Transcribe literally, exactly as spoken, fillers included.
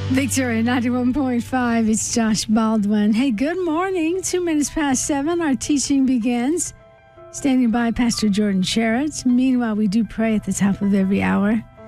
Victory ninety-one point five. It's Josh Baldwin. Hey, good morning. Two minutes past seven. Our teaching begins. Standing by, Pastor Jordan Sherritt. Meanwhile, we do pray at the top of every hour.